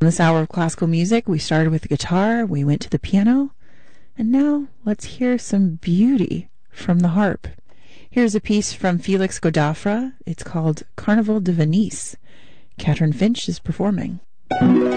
This hour of classical music, we started with the guitar, we went to the piano, and now let's hear some beauty from the harp. Here's a piece from Felix Godefroy. It's called Carnaval de Venise. Catherine Finch is performing.